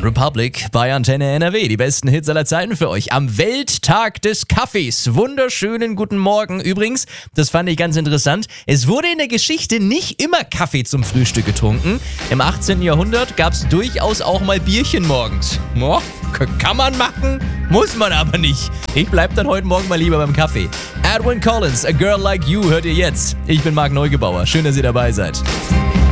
Republic bei Antenne NRW. Die besten Hits aller Zeiten für euch am Welttag des Kaffees. Wunderschönen guten Morgen. Übrigens, das fand ich ganz interessant, es wurde in der Geschichte nicht immer Kaffee zum Frühstück getrunken. Im 18. Jahrhundert gab es durchaus auch mal Bierchen morgens. Kann man machen, muss man aber nicht. Ich bleib dann heute Morgen mal lieber beim Kaffee. Edwyn Collins, A Girl Like You hört ihr jetzt. Ich bin Marc Neugebauer. Schön, dass ihr dabei seid.